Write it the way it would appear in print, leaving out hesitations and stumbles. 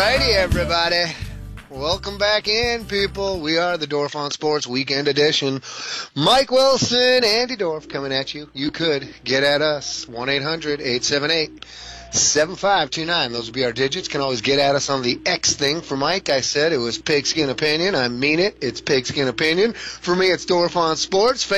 righty, everybody. Welcome back in, people. We are the Dorf on Sports Weekend Edition. Mike Wilson, Andy Dorf coming at you. You could get at us. 1-800-878-7529. Those would be our digits. Can always get at us on the X thing. For Mike, I said it was Pigskin Opinion. I mean it. It's Pigskin Opinion. For me, it's Dorf on Sports.